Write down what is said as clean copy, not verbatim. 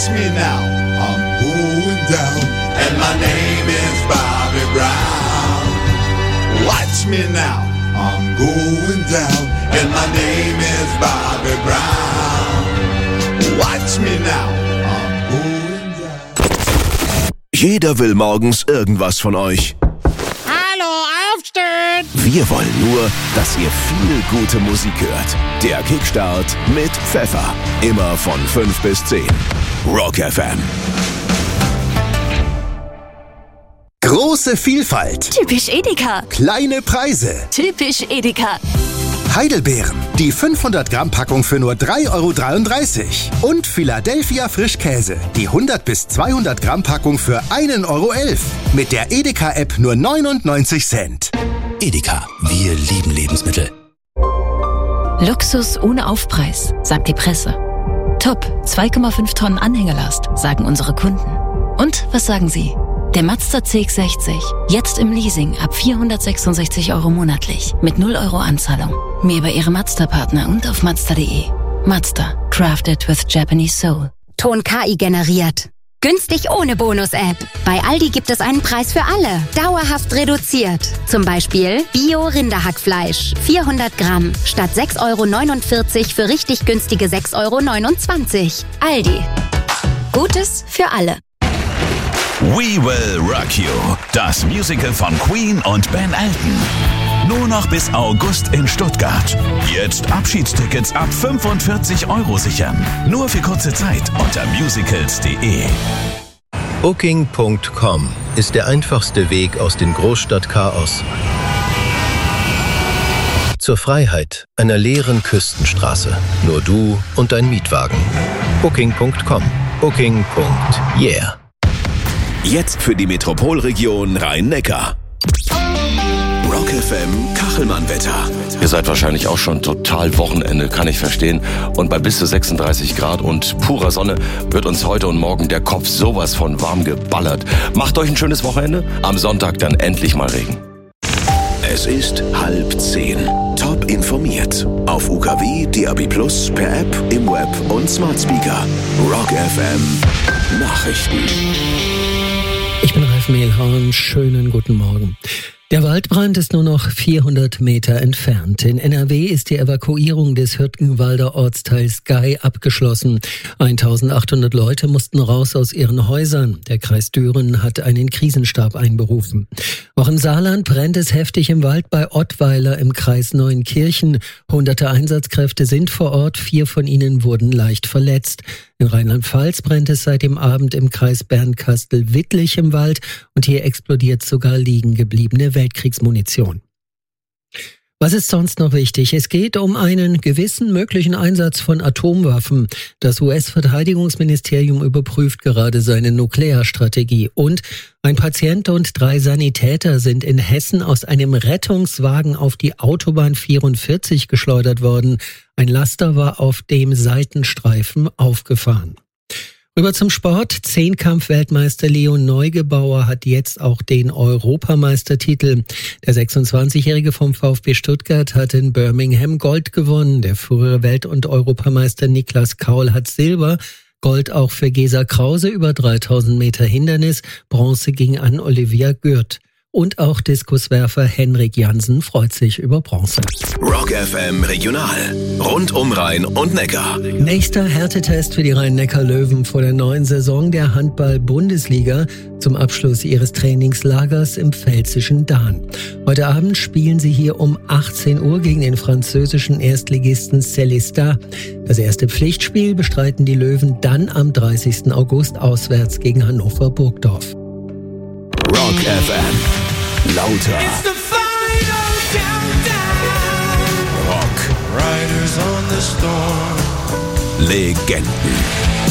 Watch me now, I'm going down, and my name is Bobby Brown. Watch me now, I'm going down, and my name is Bobby Brown. Watch me now, I'm going down. Jeder will morgens irgendwas von euch. Hallo, aufstehen! Wir wollen nur, dass ihr viel gute Musik hört. Der Kickstart mit Pfeffer. Immer von 5 bis 10. Rock FM. Große Vielfalt. Typisch Edeka. Kleine Preise. Typisch Edeka. Heidelbeeren. Die 500 Gramm Packung für nur 3,33 €. Und Philadelphia Frischkäse. Die 100 bis 200 Gramm Packung für 1,11 €. Mit der Edeka-App nur 99 Cent. Edeka, wir lieben Lebensmittel. Luxus ohne Aufpreis, sagt die Presse. Top, 2,5 Tonnen Anhängerlast, sagen unsere Kunden. Und was sagen Sie? Der Mazda CX-60, jetzt im Leasing ab 466 € monatlich, mit 0 € Anzahlung. Mehr bei Ihrem Mazda-Partner und auf Mazda.de. Mazda, crafted with Japanese soul. Ton KI generiert. Günstig ohne Bonus-App. Bei Aldi gibt es einen Preis für alle. Dauerhaft reduziert. Zum Beispiel Bio-Rinderhackfleisch. 400 Gramm. Statt 6,49 € für richtig günstige 6,29 €. Aldi. Gutes für alle. We Will Rock You. Das Musical von Queen und Ben Elton. Nur noch bis August in Stuttgart. Jetzt Abschiedstickets ab 45 € sichern. Nur für kurze Zeit unter musicals.de. Booking.com ist der einfachste Weg aus dem Großstadtchaos zur Freiheit einer leeren Küstenstraße. Nur du und dein Mietwagen. Booking.com. Booking.yeah. Jetzt für die Metropolregion Rhein-Neckar. Rock FM Kachelmann-Wetter. Ihr seid wahrscheinlich auch schon total Wochenende, kann ich verstehen. Und bei bis zu 36 Grad und purer Sonne wird uns heute und morgen der Kopf sowas von warm geballert. Macht euch ein schönes Wochenende. Am Sonntag dann endlich mal Regen. Es ist 9:30. Top informiert. Auf UKW, DAB+, per App, im Web und Smart Speaker. Rock FM Nachrichten. Ich bin Ralf Mehlhorn, schönen guten Morgen. Der Waldbrand ist nur noch 400 Meter entfernt. In NRW ist die Evakuierung des Hürtgenwalder Ortsteils Gei abgeschlossen. 1800 Leute mussten raus aus ihren Häusern. Der Kreis Düren hat einen Krisenstab einberufen. Auch im Saarland brennt es heftig im Wald bei Ottweiler im Kreis Neuenkirchen. Hunderte Einsatzkräfte sind vor Ort, 4 von ihnen wurden leicht verletzt. In Rheinland-Pfalz brennt es seit dem Abend im Kreis Bernkastel-Wittlich im Wald und hier explodiert sogar liegen gebliebene Weltkriegsmunition. Was ist sonst noch wichtig? Es geht um einen gewissen möglichen Einsatz von Atomwaffen. Das US-Verteidigungsministerium überprüft gerade seine Nuklearstrategie. Und ein Patient und 3 Sanitäter sind in Hessen aus einem Rettungswagen auf die Autobahn 44 geschleudert worden. Ein Laster war auf dem Seitenstreifen aufgefahren. Rüber zum Sport. Zehnkampf-Weltmeister Leon Neugebauer hat jetzt auch den Europameistertitel. Der 26-Jährige vom VfB Stuttgart hat in Birmingham Gold gewonnen. Der frühere Welt- und Europameister Niklas Kaul hat Silber. Gold auch für Gesa Krause über 3000 Meter Hindernis. Bronze ging an Olivia Gürt. Und auch Diskuswerfer Henrik Jansen freut sich über Bronze. Rock FM Regional. Rund um Rhein und Neckar. Nächster Härtetest für die Rhein-Neckar-Löwen vor der neuen Saison der Handball-Bundesliga zum Abschluss ihres Trainingslagers im pfälzischen Dahn. Heute Abend spielen sie hier um 18 Uhr gegen den französischen Erstligisten Célestat. Das erste Pflichtspiel bestreiten die Löwen dann am 30. August auswärts gegen Hannover Burgdorf. Rock FM. Lauter. Rock. Riders on the storm. Legenden.